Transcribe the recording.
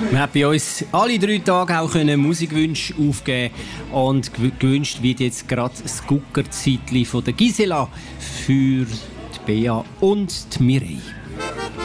Wir haben bei uns alle 3 Tage auch Musikwünsche aufgeben und gewünscht wird jetzt gerade das Guckerzeitli von der Gisela für die Bea und die Mireille.